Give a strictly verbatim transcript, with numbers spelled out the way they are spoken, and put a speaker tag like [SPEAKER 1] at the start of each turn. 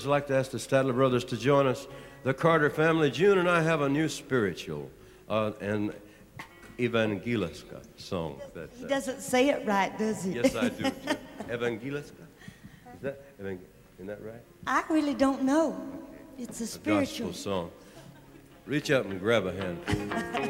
[SPEAKER 1] I'd like to ask the Statler brothers to join us. The Carter family, June and I have a new spiritual, uh, an Evangeliska song. That, uh,
[SPEAKER 2] He doesn't say it right, does he?
[SPEAKER 1] Yes, I do. Too. Evangeliska? Is that, evang- isn't that right?
[SPEAKER 2] I really don't know. It's a
[SPEAKER 1] A
[SPEAKER 2] spiritual
[SPEAKER 1] gospel song. Reach up and grab a hand.